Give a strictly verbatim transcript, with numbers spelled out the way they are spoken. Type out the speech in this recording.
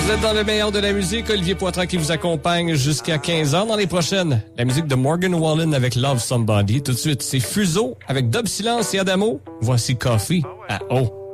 Vous êtes dans le meilleur de la musique. Olivier Poitras qui vous accompagne jusqu'à quinze heures. Dans les prochaines, la musique de Morgan Wallen avec Love Somebody. Tout de suite, c'est Fuseau avec Dub Silence et Adamo. Voici Coffee à O.